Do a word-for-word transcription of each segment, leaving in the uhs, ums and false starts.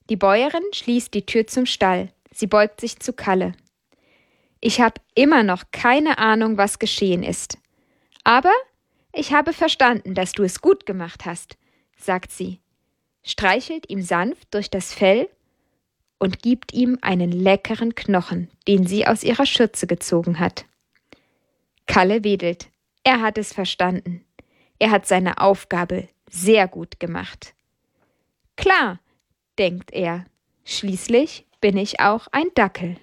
Die Bäuerin schließt die Tür zum Stall. Sie beugt sich zu Kalle. »Ich habe immer noch keine Ahnung, was geschehen ist. Aber ich habe verstanden, dass du es gut gemacht hast«, sagt sie, streichelt ihm sanft durch das Fell und gibt ihm einen leckeren Knochen, den sie aus ihrer Schürze gezogen hat. Kalle wedelt. Er hat es verstanden. Er hat seine Aufgabe sehr gut gemacht. Klar, denkt er, schließlich bin ich auch ein Dackel.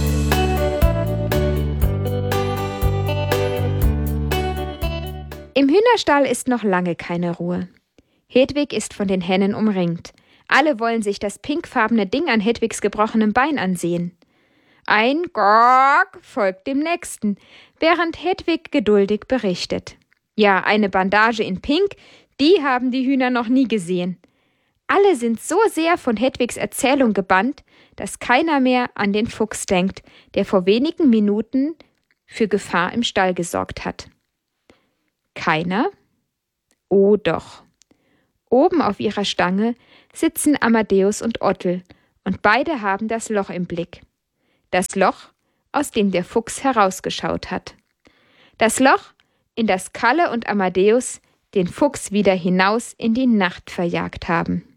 Im Hühnerstall ist noch lange keine Ruhe. Hedwig ist von den Hennen umringt. Alle wollen sich das pinkfarbene Ding an Hedwigs gebrochenem Bein ansehen. Ein Gok folgt dem nächsten, während Hedwig geduldig berichtet. Ja, eine Bandage in Pink, die haben die Hühner noch nie gesehen. Alle sind so sehr von Hedwigs Erzählung gebannt, dass keiner mehr an den Fuchs denkt, der vor wenigen Minuten für Gefahr im Stall gesorgt hat. Keiner? Oh doch. Oben auf ihrer Stange sitzen Amadeus und Ottel, und beide haben das Loch im Blick. Das Loch, aus dem der Fuchs herausgeschaut hat. Das Loch, in das Kalle und Amadeus den Fuchs wieder hinaus in die Nacht verjagt haben.